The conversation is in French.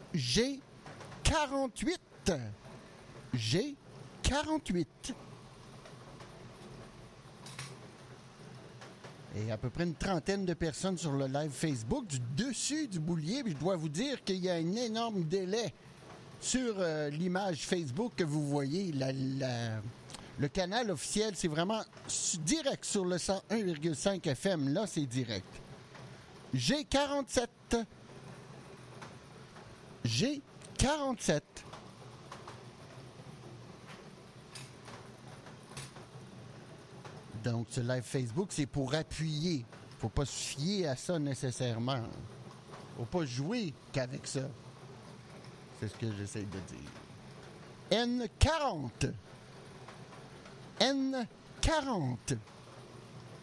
G48. G48. Et à peu près une trentaine de personnes sur le live Facebook du dessus du boulier. Puis je dois vous dire qu'il y a un énorme délai sur l'image Facebook que vous voyez. Le canal officiel, c'est vraiment direct sur le 101,5 FM. Là, c'est direct. G47. G47. Donc, ce live Facebook, c'est pour appuyer. Faut pas se fier à ça nécessairement. Faut pas jouer qu'avec ça. C'est ce que j'essaie de dire. N40. N40.